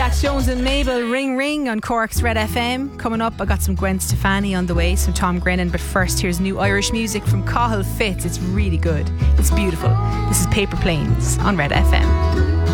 That's Jones and Mabel, Ring Ring on Cork's Red FM. Coming up, I got some Gwen Stefani on the way, some Tom Grennan, but first here's new Irish music from Cathal Fitz. It's really good. It's beautiful. This is Paper Planes on Red FM.